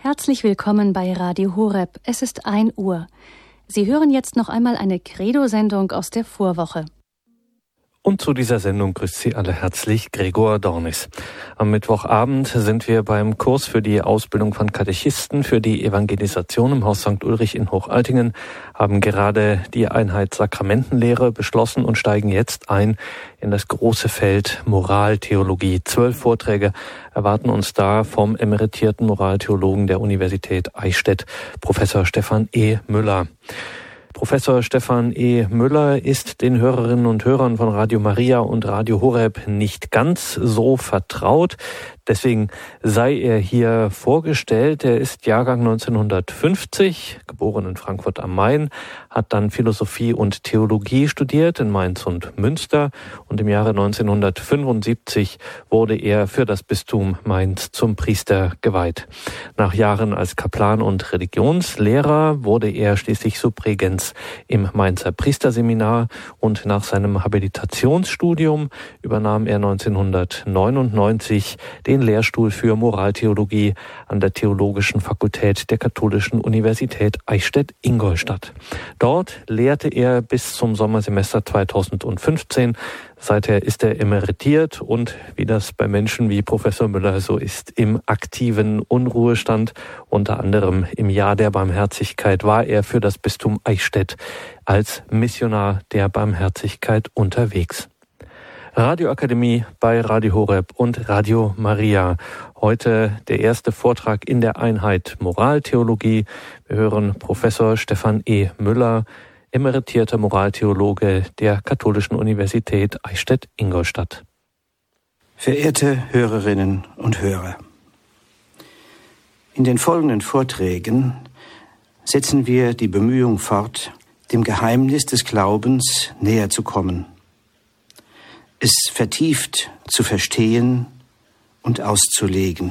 Herzlich willkommen bei Radio Horeb. Es ist 1 Uhr. Sie hören jetzt noch einmal eine Credo-Sendung aus der Vorwoche. Und zu dieser Sendung grüßt Sie alle herzlich Gregor Dornis. Am Mittwochabend sind wir beim Kurs für die Ausbildung von Katechisten für die Evangelisation im Haus St. Ulrich in Hochaltingen, haben gerade die Einheit Sakramentenlehre beschlossen und steigen jetzt ein in das große Feld Moraltheologie. 12 Vorträge erwarten uns da vom emeritierten Moraltheologen der Universität Eichstätt, Professor Stefan E. Müller. Professor Stefan E. Müller ist den Hörerinnen und Hörern von Radio Maria und Radio Horeb nicht ganz so vertraut. Deswegen sei er hier vorgestellt. Er ist Jahrgang 1950, geboren in Frankfurt am Main, hat dann Philosophie und Theologie studiert in Mainz und Münster und im Jahre 1975 wurde er für das Bistum Mainz zum Priester geweiht. Nach Jahren als Kaplan und Religionslehrer wurde er schließlich Subregens im Mainzer Priesterseminar und nach seinem Habilitationsstudium übernahm er 1999 den Lehrstuhl für Moraltheologie an der Theologischen Fakultät der Katholischen Universität Eichstätt-Ingolstadt. Dort lehrte er bis zum Sommersemester 2015. Seither ist er emeritiert und, wie das bei Menschen wie Professor Müller so ist, im aktiven Unruhestand. Unter anderem im Jahr der Barmherzigkeit war er für das Bistum Eichstätt als Missionar der Barmherzigkeit unterwegs. Radioakademie bei Radio Horeb und Radio Maria. Heute der erste Vortrag in der Einheit Moraltheologie. Wir hören Professor Stefan E. Müller, emeritierter Moraltheologe der Katholischen Universität Eichstätt-Ingolstadt. Verehrte Hörerinnen und Hörer, in den folgenden Vorträgen setzen wir die Bemühung fort, dem Geheimnis des Glaubens näher zu kommen, es vertieft zu verstehen und auszulegen.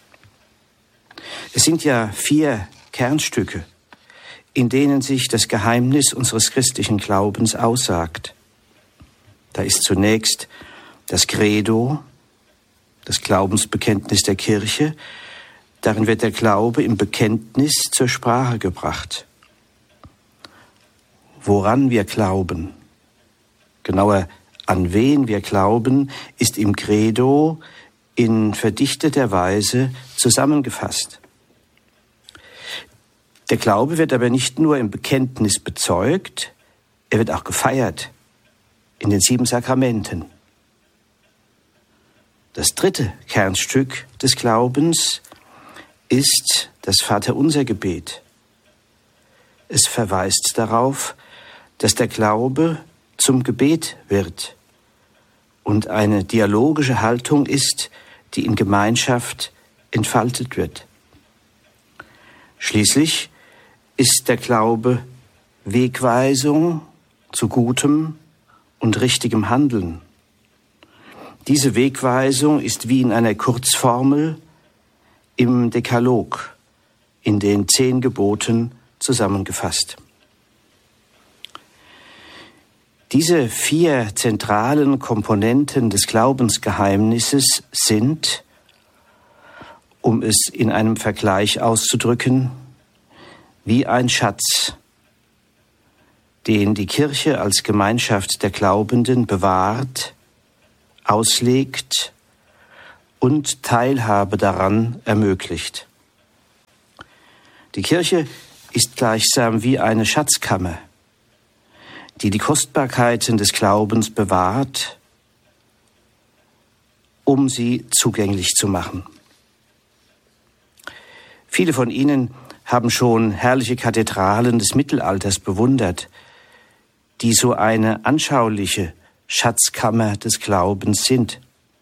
Es sind ja 4 Kernstücke, in denen sich das Geheimnis unseres christlichen Glaubens aussagt. Da ist zunächst das Credo, das Glaubensbekenntnis der Kirche. Darin wird der Glaube im Bekenntnis zur Sprache gebracht. Woran wir glauben, genauer an wen wir glauben, ist im Credo in verdichteter Weise zusammengefasst. Der Glaube wird aber nicht nur im Bekenntnis bezeugt, er wird auch gefeiert in den 7 Sakramenten. Das 3. Kernstück des Glaubens ist das Vaterunser-Gebet. Es verweist darauf, dass der Glaube zum Gebet wird und eine dialogische Haltung ist, die in Gemeinschaft entfaltet wird. Schließlich ist der Glaube Wegweisung zu gutem und richtigem Handeln. Diese Wegweisung ist wie in einer Kurzformel im Dekalog, in den 10 Geboten zusammengefasst. Diese 4 zentralen Komponenten des Glaubensgeheimnisses sind, um es in einem Vergleich auszudrücken, wie ein Schatz, den die Kirche als Gemeinschaft der Glaubenden bewahrt, auslegt und Teilhabe daran ermöglicht. Die Kirche ist gleichsam wie eine Schatzkammer, die die Kostbarkeiten des Glaubens bewahrt, um sie zugänglich zu machen. Viele von Ihnen haben schon herrliche Kathedralen des Mittelalters bewundert, die so eine anschauliche Schatzkammer des Glaubens sind.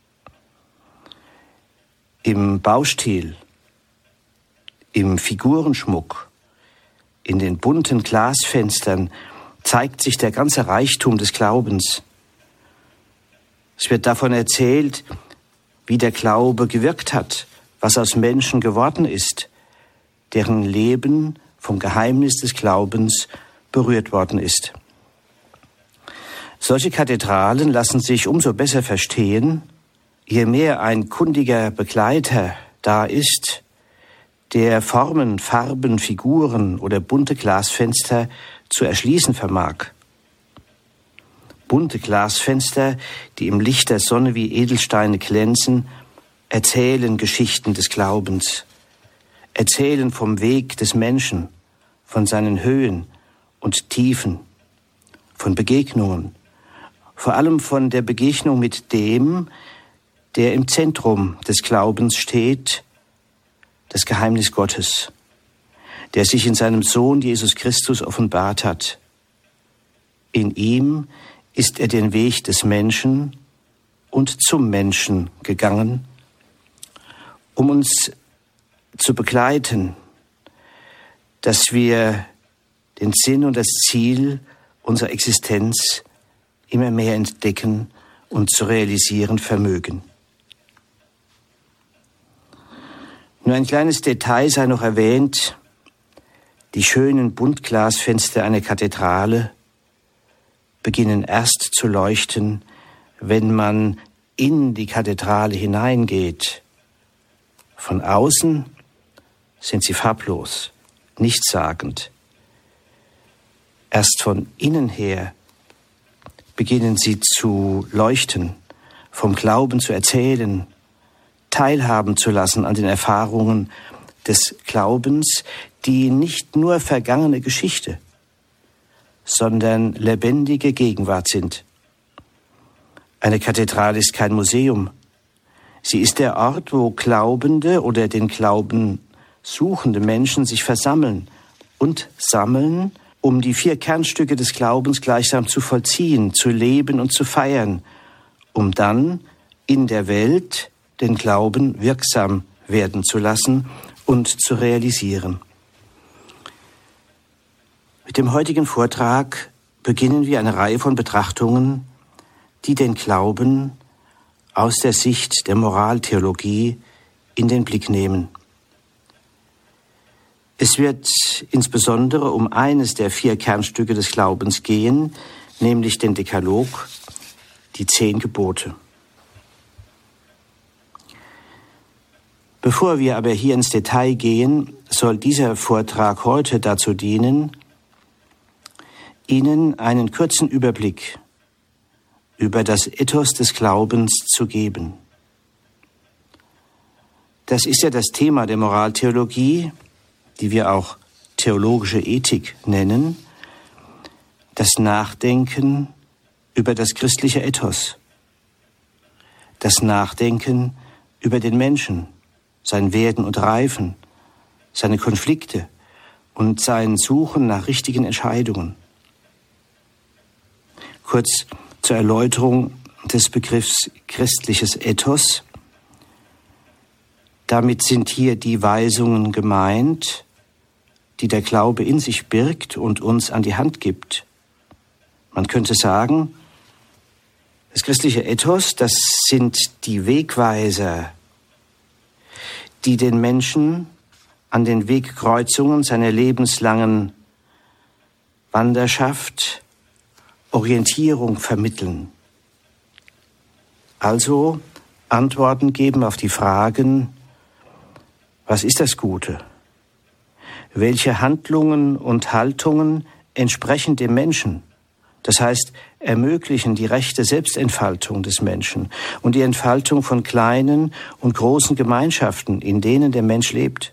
Im Baustil, im Figurenschmuck, in den bunten Glasfenstern zeigt sich der ganze Reichtum des Glaubens. Es wird davon erzählt, wie der Glaube gewirkt hat, was aus Menschen geworden ist, deren Leben vom Geheimnis des Glaubens berührt worden ist. Solche Kathedralen lassen sich umso besser verstehen, je mehr ein kundiger Begleiter da ist, der Formen, Farben, Figuren oder bunte Glasfenster zu erschließen vermag. Bunte Glasfenster, die im Licht der Sonne wie Edelsteine glänzen, erzählen Geschichten des Glaubens, erzählen vom Weg des Menschen, von seinen Höhen und Tiefen, von Begegnungen, vor allem von der Begegnung mit dem, der im Zentrum des Glaubens steht, das Geheimnis Gottes, der sich in seinem Sohn Jesus Christus offenbart hat. In ihm ist er den Weg des Menschen und zum Menschen gegangen, um uns zu begleiten, dass wir den Sinn und das Ziel unserer Existenz immer mehr entdecken und zu realisieren vermögen. Nur ein kleines Detail sei noch erwähnt: Die schönen Buntglasfenster einer Kathedrale beginnen erst zu leuchten, wenn man in die Kathedrale hineingeht. Von außen sind sie farblos, nichtssagend. Erst von innen her beginnen sie zu leuchten, vom Glauben zu erzählen, teilhaben zu lassen an den Erfahrungen des Glaubens, die nicht nur vergangene Geschichte, sondern lebendige Gegenwart sind. Eine Kathedrale ist kein Museum. Sie ist der Ort, wo Glaubende oder den Glauben suchende Menschen sich versammeln und sammeln, um die 4 Kernstücke des Glaubens gleichsam zu vollziehen, zu leben und zu feiern, um dann in der Welt den Glauben wirksam werden zu lassen und zu realisieren. Mit dem heutigen Vortrag beginnen wir eine Reihe von Betrachtungen, die den Glauben aus der Sicht der Moraltheologie in den Blick nehmen. Es wird insbesondere um eines der 4 Kernstücke des Glaubens gehen, nämlich den Dekalog, die 10 Gebote. Bevor wir aber hier ins Detail gehen, soll dieser Vortrag heute dazu dienen, Ihnen einen kurzen Überblick über das Ethos des Glaubens zu geben. Das ist ja das Thema der Moraltheologie, die wir auch theologische Ethik nennen, das Nachdenken über das christliche Ethos, das Nachdenken über den Menschen, sein Werden und Reifen, seine Konflikte und sein Suchen nach richtigen Entscheidungen. Kurz zur Erläuterung des Begriffs christliches Ethos. Damit sind hier die Weisungen gemeint, die der Glaube in sich birgt und uns an die Hand gibt. Man könnte sagen, das christliche Ethos, das sind die Wegweiser, die den Menschen an den Wegkreuzungen seiner lebenslangen Wanderschaft Orientierung vermitteln. Also Antworten geben auf die Fragen: Was ist das Gute? Welche Handlungen und Haltungen entsprechen dem Menschen? Das heißt, ermöglichen die rechte Selbstentfaltung des Menschen und die Entfaltung von kleinen und großen Gemeinschaften, in denen der Mensch lebt.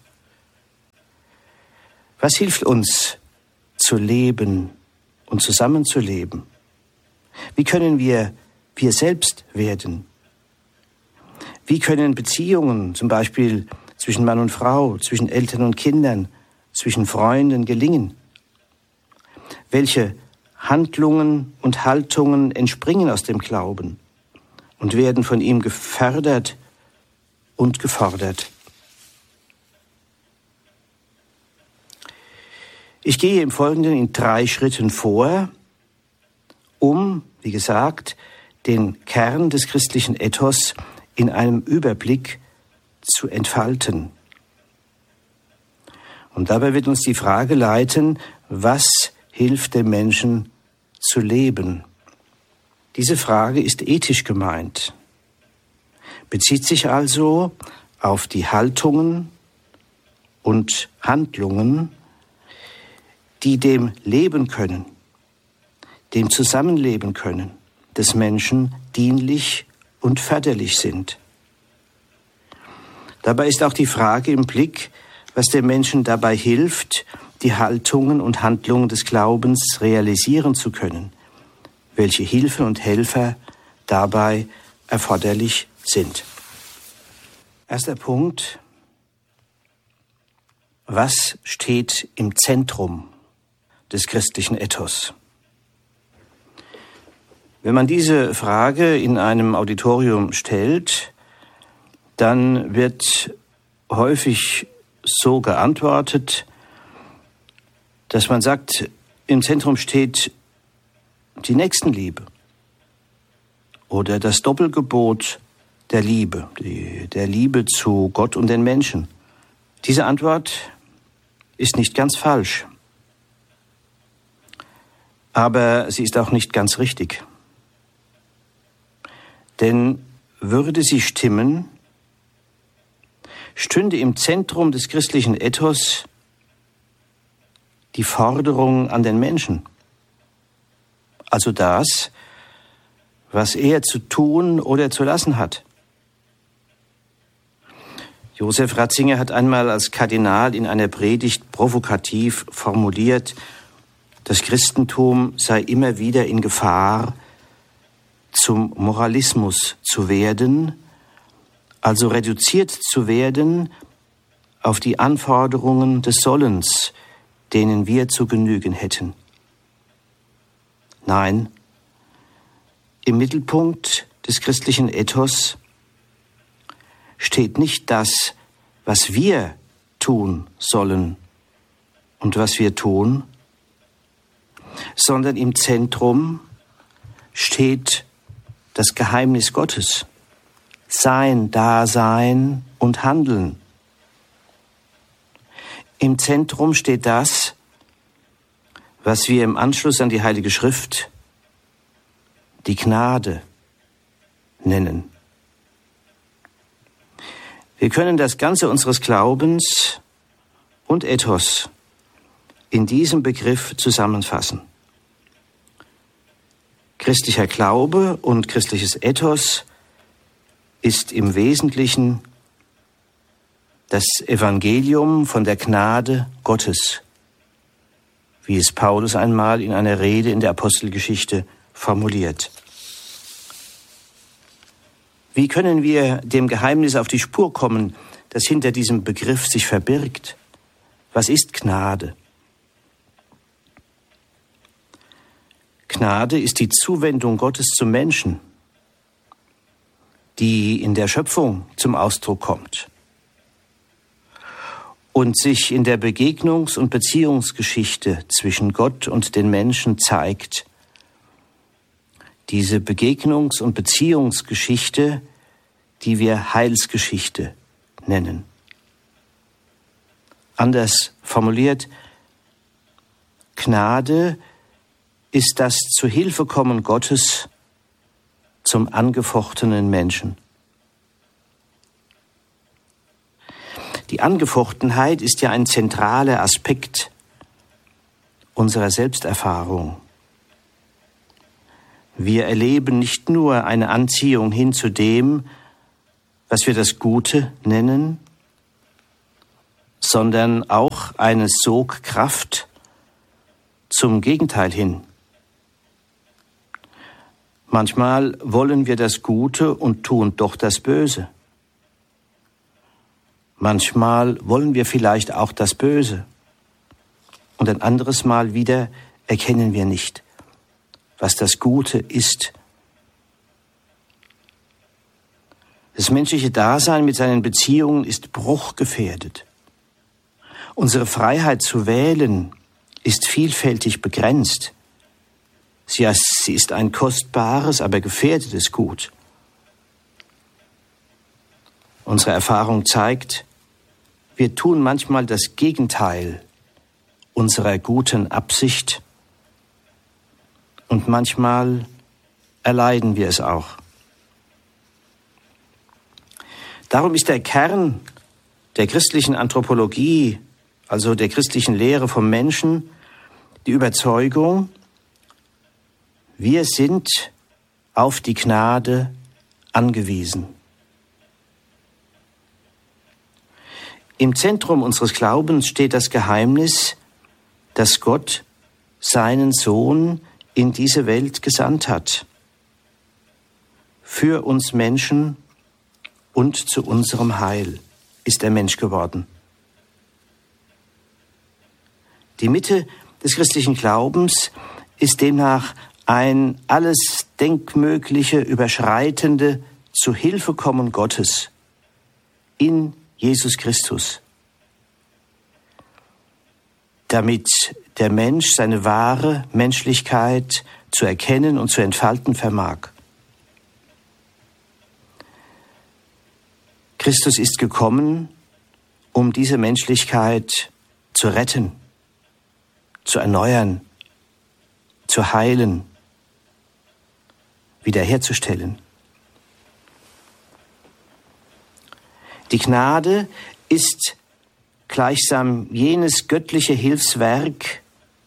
Was hilft uns zu leben und zusammenzuleben? Wie können wir selbst werden? Wie können Beziehungen, zum Beispiel zwischen Mann und Frau, zwischen Eltern und Kindern, zwischen Freunden gelingen? Welche Handlungen und Haltungen entspringen aus dem Glauben und werden von ihm gefördert und gefordert? Ich gehe im Folgenden in 3 Schritten vor, um, wie gesagt, den Kern des christlichen Ethos in einem Überblick zu entfalten. Und dabei wird uns die Frage leiten: Was hilft dem Menschen zu leben? Diese Frage ist ethisch gemeint, bezieht sich also auf die Haltungen und Handlungen, die dem Leben können, dem Zusammenleben können des Menschen dienlich und förderlich sind. Dabei ist auch die Frage im Blick, was dem Menschen dabei hilft, die Haltungen und Handlungen des Glaubens realisieren zu können, welche Hilfen und Helfer dabei erforderlich sind. Erster Punkt: Was steht im Zentrum des christlichen Ethos? Wenn man diese Frage in einem Auditorium stellt, dann wird häufig so geantwortet, dass man sagt, im Zentrum steht die Nächstenliebe oder das Doppelgebot der Liebe, der Liebe zu Gott und den Menschen. Diese Antwort ist nicht ganz falsch, aber sie ist auch nicht ganz richtig. Denn würde sie stimmen, stünde im Zentrum des christlichen Ethos die Forderung an den Menschen. Also das, was er zu tun oder zu lassen hat. Josef Ratzinger hat einmal als Kardinal in einer Predigt provokativ formuliert, das Christentum sei immer wieder in Gefahr, zum Moralismus zu werden, also reduziert zu werden auf die Anforderungen des Sollens, denen wir zu genügen hätten. Nein, im Mittelpunkt des christlichen Ethos steht nicht das, was wir tun sollen und was wir tun, sondern im Zentrum steht das Geheimnis Gottes, sein Dasein und Handeln. Im Zentrum steht das, was wir im Anschluss an die Heilige Schrift die Gnade nennen. Wir können das Ganze unseres Glaubens und Ethos in diesem Begriff zusammenfassen. Christlicher Glaube und christliches Ethos ist im Wesentlichen das Evangelium von der Gnade Gottes, wie es Paulus einmal in einer Rede in der Apostelgeschichte formuliert. Wie können wir dem Geheimnis auf die Spur kommen, das hinter diesem Begriff sich verbirgt? Was ist Gnade? Gnade ist die Zuwendung Gottes zum Menschen, die in der Schöpfung zum Ausdruck kommt und sich in der Begegnungs- und Beziehungsgeschichte zwischen Gott und den Menschen zeigt. Diese Begegnungs- und Beziehungsgeschichte, die wir Heilsgeschichte nennen. Anders formuliert, Gnade ist das Zuhilfekommen Gottes zum angefochtenen Menschen. Die Angefochtenheit ist ja ein zentraler Aspekt unserer Selbsterfahrung. Wir erleben nicht nur eine Anziehung hin zu dem, was wir das Gute nennen, sondern auch eine Sogkraft zum Gegenteil hin. Manchmal wollen wir das Gute und tun doch das Böse. Manchmal wollen wir vielleicht auch das Böse. Und ein anderes Mal wieder erkennen wir nicht, was das Gute ist. Das menschliche Dasein mit seinen Beziehungen ist bruchgefährdet. Unsere Freiheit zu wählen ist vielfältig begrenzt. Sie ist ein kostbares, aber gefährdetes Gut. Unsere Erfahrung zeigt, wir tun manchmal das Gegenteil unserer guten Absicht und manchmal erleiden wir es auch. Darum ist der Kern der christlichen Anthropologie, also der christlichen Lehre vom Menschen, die Überzeugung, wir sind auf die Gnade angewiesen. Im Zentrum unseres Glaubens steht das Geheimnis, dass Gott seinen Sohn in diese Welt gesandt hat, für uns Menschen und zu unserem Heil ist er Mensch geworden. Die Mitte des christlichen Glaubens ist demnach ein alles Denkmögliche überschreitende Zuhilfekommen Gottes in Jesus Christus, damit der Mensch seine wahre Menschlichkeit zu erkennen und zu entfalten vermag. Christus ist gekommen, um diese Menschlichkeit zu retten, zu erneuern, zu heilen, wiederherzustellen. Die Gnade ist gleichsam jenes göttliche Hilfswerk,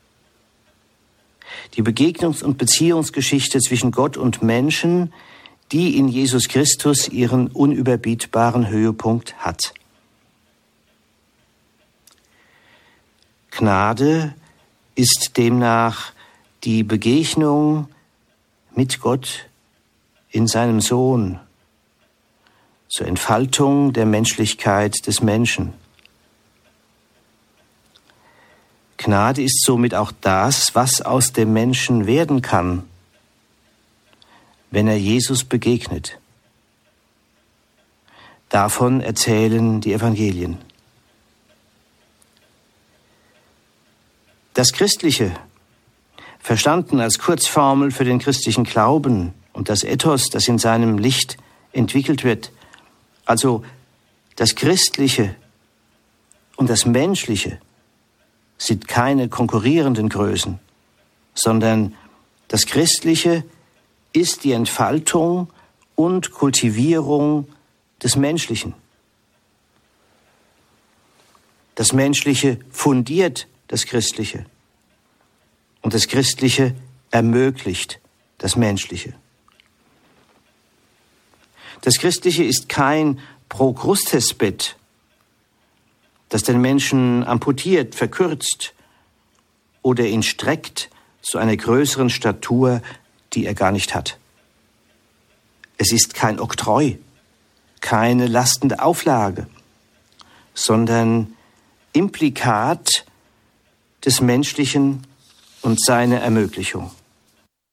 die Begegnungs- und Beziehungsgeschichte zwischen Gott und Menschen, die in Jesus Christus ihren unüberbietbaren Höhepunkt hat. Gnade ist demnach die Begegnung mit Gott in seinem Sohn zur Entfaltung der Menschlichkeit des Menschen. Gnade ist somit auch das, was aus dem Menschen werden kann, wenn er Jesus begegnet. Davon erzählen die Evangelien. Das Christliche, verstanden als Kurzformel für den christlichen Glauben und das Ethos, das in seinem Licht entwickelt wird, also das Christliche und das Menschliche, sind keine konkurrierenden Größen, sondern das Christliche ist die Entfaltung und Kultivierung des Menschlichen. Das Menschliche fundiert das Christliche und das Christliche ermöglicht das Menschliche. Das Christliche ist kein Prokrustesbett, das den Menschen amputiert, verkürzt oder ihn streckt zu einer größeren Statur, die er gar nicht hat. Es ist kein Oktroi, keine lastende Auflage, sondern Implikat des Menschlichen und seine Ermöglichung.